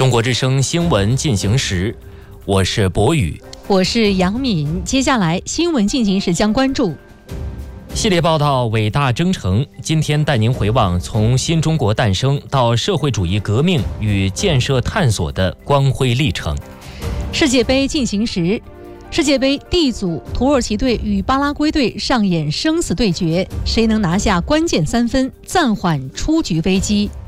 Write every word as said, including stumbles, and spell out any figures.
中国之声新闻进行时，我是博宇， 我是杨敏。接下来新闻进行时将关注系列报道伟大征程，今天带您回望从新中国诞生到社会主义革命与建设探索的光辉历程。 世界杯进行时，世界杯 D 组土耳其队与巴拉圭队上演生死对决，谁能拿下关键三分，暂缓出局危机？